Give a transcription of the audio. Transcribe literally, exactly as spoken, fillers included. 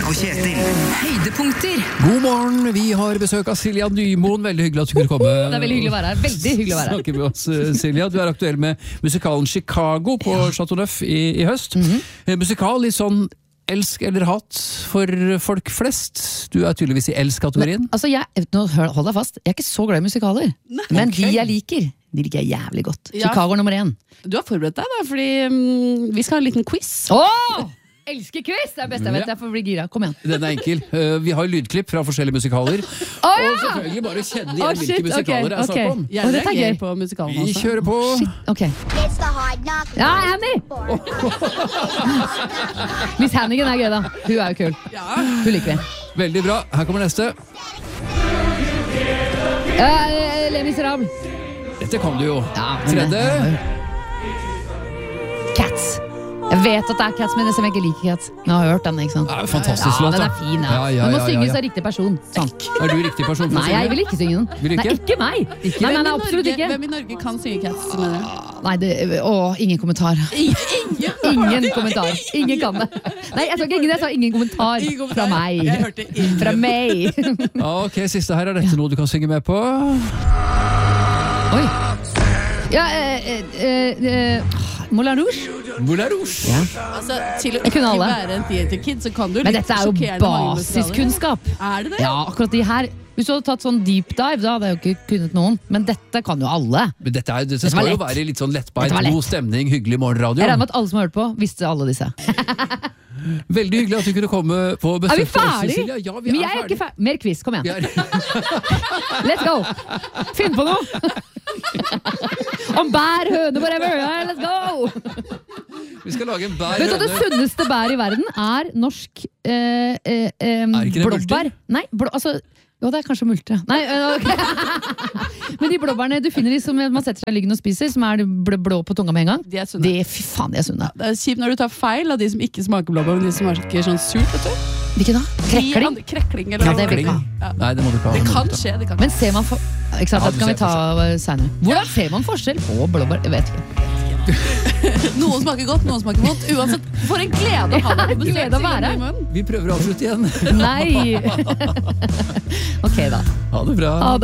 og Kjetil. Høydepunkter. God morgen, vi har besøk av Silja Nymoen. Veldig hyggelig at du kunne komme. Det er veldig hyggelig å være her. Veldig hyggelig å være her. Snakke med oss, Silja. Du er aktuell med musikalen Chicago på Chateau Neuf i, i høst. Mm-hmm. Musikal, litt sånn elsk eller hat for folk flest. Du er tydeligvis i elsk-kategorien. Men, altså, jeg, nå, hold deg fast. Jeg er ikke så glad i musikaler. Nei, men okay. de jeg liker, de liker jeg jævlig godt. Ja. Chicago nummer én. Du har forberedt deg da, fordi um, vi skal ha en liten quiz. Åh! Elsker quiz! Det er best jeg vet, jeg får bli gira. Kom igjen. Den er enkel. Uh, vi har lydklipp fra forskjellige musikaler. Oh, ja! Og selvfølgelig bare kjenne igjen oh, hvilke musikaler okay, det er snakk okay. om. Jeg oh, reagerer på musikalen Vi også. kjører på. Shit, ok. Ja, Annie! Miss Hannigan er gøy da. Hun er jo kul. Ja. Hun liker vi. Veldig bra. Her kommer neste. Uh, Les Misérables. Dette kan du jo. Ja, Tredje. Cats. Jeg vet at det er Cats, men jeg ikke liker Cats. Jeg har hørt den, ikke sant? Ja, fantastisk ja, låt. Den er fin, ja. Ja, ja, den må ja, ja, synges ja. av riktig person. Sånn. Er du riktig person for å Nei, synge? jeg vil ikke synge den. Vil du ikke? Nei, ikke meg. Ikke nei, nei, nei, absolutt ikke. Hvem i Norge kan synge Cats, mener du? Nei, det, å, ingen kommentar. Ingen? Ingen kommentar. Ingen kan det. Nei, jeg sa ikke ingen, jeg sa ingen kommentar. Ingen kommentar. Fra meg. Jeg hørte ingen. Fra meg. Ok, siste her. Er dette noe du kan synge med på? Oi. Ja, eh, eh, eh, Moulin Rouge. Moulin Rouge. Ja. Altså, til å Jeg kunne ikke alle. være en theater kid, så kan du Men litt dette er jo sjokkerende mange musikaler. basiskunnskap. Er det det? Ja, akkurat de her. Hvis du hadde tatt sånn deep dive, da hadde jeg jo ikke kunnet noen. Men dette kan jo alle. Men dette, er, dette Dette var skal jo lett. være litt sånn lettbeint, Dette var lett. god stemning, hyggelig morgenradio. Jeg regner med at alle som har hørt på, visste alle disse. Veldig hyggelig at du kunne komme på besøk. Er vi til oss, ferdig? Cecilia. Ja, vi Men er jeg er ferdig. ikke ferdig. Mer quiz, kom igjen. Vi er... Let's go! Finn på noe! Om bær, høne, whatever. Let's go! Vi skal lage en bær. Vet du hva det sunneste bær i verden er norsk eh, eh, eh, Er ikke det blåbær? Nei, blå, altså jo, det er kanskje multer. Nei, øh, okay. Men de blåbærene du finner de som man setter seg liggende og spiser, som er blå, blå på tunga med en gang, De er sunne. det, fy faen, de er sunne. Det er kjipt når du tar feil av de som ikke smaker blåbær, men de som smaker sånn surt, vet du. Hvilke da? Krekling? De andre- Krekling eller Ja, det vil noe. jeg Ja. Nei, det må du ikke ha. Det må kan du ikke skje, det kan Men ser man for... Ikke sant, Ja, det du kan vi ser ta senere. Hvordan ser man forskjell på blåbær? Jeg vet ikke. Noen smaker godt, noen smaker vondt. Uansett, for en glede å ha deg på besøk. Glede å være her. Silje Nymoen. Vi prøver å avslutte igjen. Nei! Ok da. Ha det bra. Ha det.